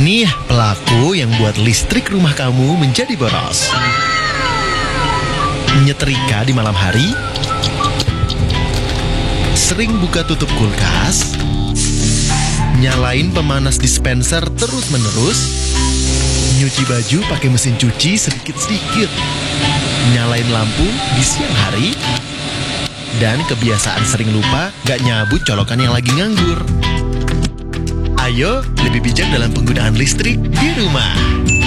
nih pelaku yang buat listrik rumah kamu menjadi boros. Nyetrika di malam hari, sering buka tutup kulkas, nyalain pemanas dispenser terus-menerus, nyuci baju pakai mesin cuci sedikit-sedikit, nyalain lampu di siang hari, dan kebiasaan sering lupa gak nyabut colokan yang lagi nganggur. Ayo lebih bijak dalam penggunaan listrik di rumah.